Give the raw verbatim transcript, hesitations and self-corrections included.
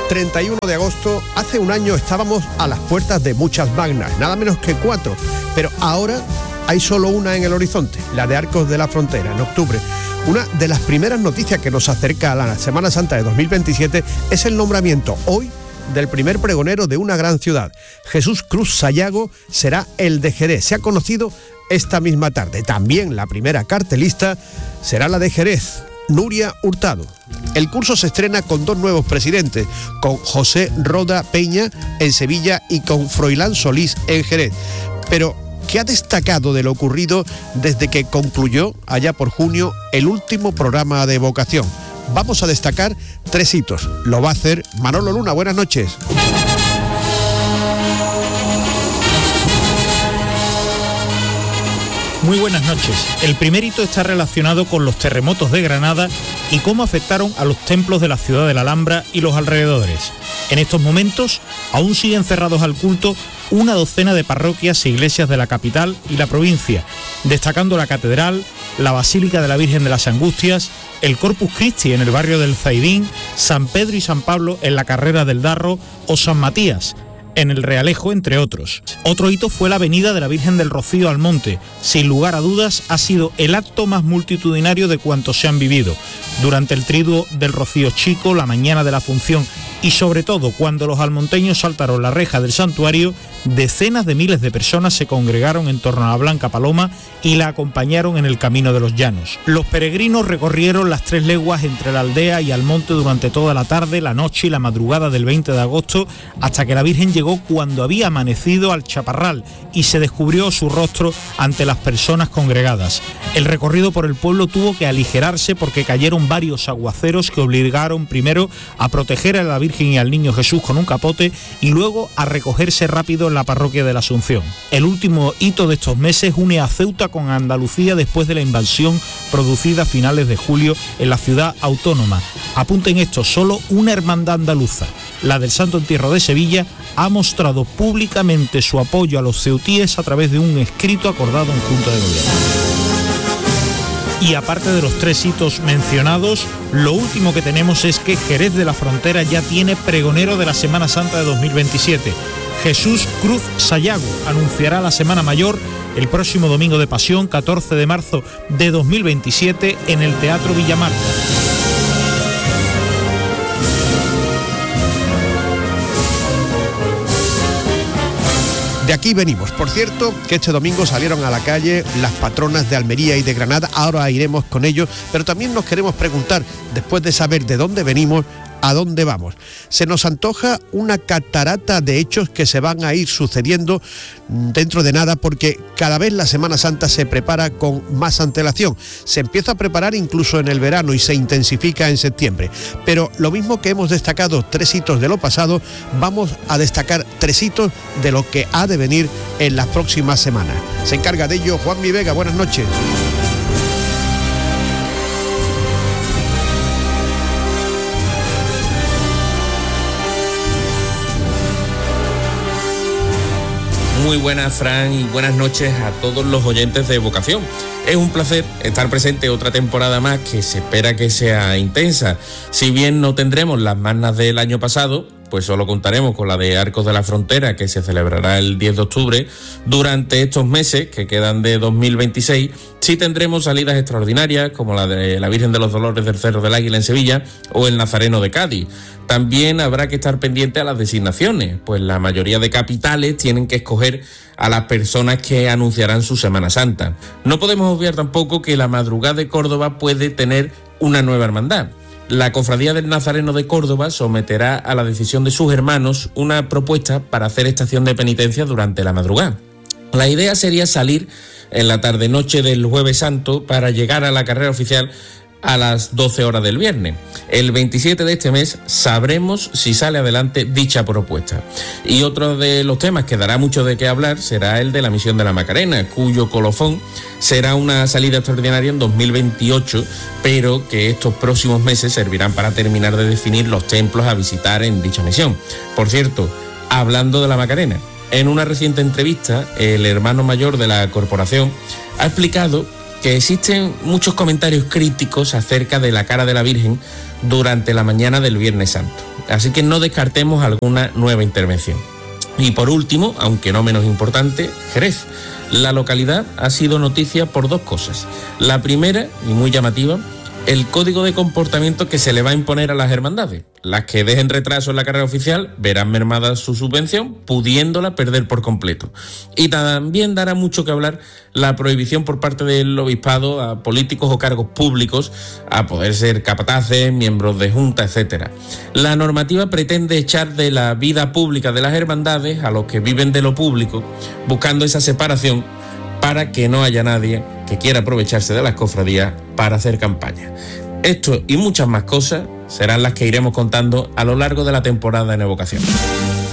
treinta y uno de agosto, hace un año estábamos a las puertas de muchas magnas, nada menos que cuatro, pero ahora hay solo una en el horizonte, la de Arcos de la Frontera, en octubre. Una de las primeras noticias que nos acerca a la Semana Santa de dos mil veintisiete es el nombramiento hoy del primer pregonero de una gran ciudad. Jesús Cruz Sayago será el de Jerez. Se ha conocido esta misma tarde. También la primera cartelista será la de Jerez, Nuria Hurtado. El curso se estrena con dos nuevos presidentes, con José Roda Peña en Sevilla y con Froilán Solís en Jerez. Pero ¿qué ha destacado de lo ocurrido desde que concluyó, allá por junio, el último programa de vocación? Vamos a destacar tres hitos. Lo va a hacer Manolo Luna. Buenas noches. Muy buenas noches. El primer hito está relacionado con los terremotos de Granada y cómo afectaron a los templos de la ciudad de la Alhambra y los alrededores. En estos momentos aún siguen cerrados al culto una docena de parroquias e iglesias de la capital y la provincia, destacando la catedral, la Basílica de la Virgen de las Angustias, el Corpus Christi en el barrio del Zaidín, San Pedro y San Pablo en la Carrera del Darro o San Matías en el Realejo, entre otros. Otro hito fue la Avenida de la Virgen del Rocío al Monte. Sin lugar a dudas, ha sido el acto más multitudinario de cuantos se han vivido. Durante el triduo del Rocío Chico, la mañana de la función y sobre todo cuando los almonteños saltaron la reja del santuario, decenas de miles de personas se congregaron en torno a la Blanca Paloma y la acompañaron en el Camino de los Llanos. Los peregrinos recorrieron las tres leguas entre la aldea y Almonte durante toda la tarde, la noche y la madrugada del veinte de agosto, hasta que la Virgen llegó cuando había amanecido al chaparral y se descubrió su rostro ante las personas congregadas. El recorrido por el pueblo tuvo que aligerarse porque cayeron varios aguaceros que obligaron primero a proteger a la Virgen y al Niño Jesús con un capote y luego a recogerse rápido en la parroquia de la Asunción. El último hito de estos meses une a Ceuta con Andalucía después de la invasión producida a finales de julio en la ciudad autónoma. Apunten esto, solo una hermandad andaluza, la del Santo Entierro de Sevilla, ha mostrado públicamente su apoyo a los ceutíes a través de un escrito acordado en Junta de Gobierno. Y aparte de los tres hitos mencionados, lo último que tenemos es que Jerez de la Frontera ya tiene pregonero de la Semana Santa de dos mil veintisiete. Jesús Cruz Sayago anunciará la Semana Mayor el próximo domingo de Pasión, catorce de marzo de dos mil veintisiete, en el Teatro Villamarta. De aquí venimos. Por cierto, que este domingo salieron a la calle las patronas de Almería y de Granada. Ahora iremos con ellos, pero también nos queremos preguntar, después de saber de dónde venimos, ¿a dónde vamos? Se nos antoja una catarata de hechos que se van a ir sucediendo dentro de nada, porque cada vez la Semana Santa se prepara con más antelación. Se empieza a preparar incluso en el verano y se intensifica en septiembre. Pero lo mismo que hemos destacado tres hitos de lo pasado, vamos a destacar tres hitos de lo que ha de venir en las próximas semanas. Se encarga de ello Juan Mi Vega. Buenas noches. Muy buenas, Fran, y buenas noches a todos los oyentes de Vocación. Es un placer estar presente otra temporada más que se espera que sea intensa. Si bien no tendremos las magnas del año pasado, pues solo contaremos con la de Arcos de la Frontera, que se celebrará el diez de octubre. Durante estos meses que quedan de dos mil veintiséis, sí tendremos salidas extraordinarias, como la de la Virgen de los Dolores del Cerro del Águila en Sevilla o el Nazareno de Cádiz. También habrá que estar pendiente a las designaciones, pues la mayoría de capitales tienen que escoger a las personas que anunciarán su Semana Santa. No podemos obviar tampoco que la Madrugada de Córdoba puede tener una nueva hermandad. La Cofradía del Nazareno de Córdoba someterá a la decisión de sus hermanos una propuesta para hacer estación de penitencia durante la madrugada. La idea sería salir en la tarde-noche del Jueves Santo para llegar a la carrera oficial a las doce horas del viernes. El veintisiete de este mes sabremos si sale adelante dicha propuesta. Y otro de los temas que dará mucho de qué hablar será el de la misión de la Macarena, cuyo colofón será una salida extraordinaria en dos mil veintiocho, pero que estos próximos meses servirán para terminar de definir los templos a visitar en dicha misión. Por cierto, hablando de la Macarena, en una reciente entrevista, el hermano mayor de la corporación ha explicado que existen muchos comentarios críticos acerca de la cara de la Virgen durante la mañana del Viernes Santo. así que no descartemos alguna nueva intervención. Y por último, aunque no menos importante, Jerez. La localidad ha sido noticia por dos cosas. La primera, y muy llamativa, el código de comportamiento que se le va a imponer a las hermandades. Las que dejen retraso en la carrera oficial verán mermada su subvención, pudiéndola perder por completo. Y también dará mucho que hablar la prohibición por parte del obispado a políticos o cargos públicos a poder ser capataces, miembros de junta, etcétera. La normativa pretende echar de la vida pública de las hermandades a los que viven de lo público, buscando esa separación para que no haya nadie que quiera aprovecharse de las cofradías para hacer campaña. Esto y muchas más cosas serán las que iremos contando a lo largo de la temporada en Evocación.